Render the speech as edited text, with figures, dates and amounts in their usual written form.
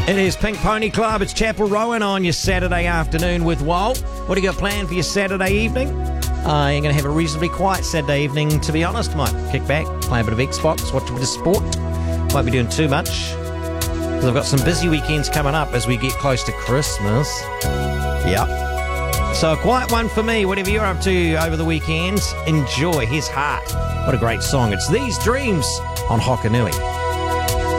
It is Pink Pony Club. It's Chapel Rowan on your Saturday afternoon with Walt. What do you got planned for your Saturday evening? I'm going to have a reasonably quiet Saturday evening, to be honest. Might kick back, play a bit of Xbox, watch a bit of sport. Won't be doing too much, because I've got some busy weekends coming up as we get close to Christmas. Yep. So a quiet one for me. Whatever you're up to over the weekends, enjoy. Here's Heart. What a great song. It's These Dreams on Hokanui.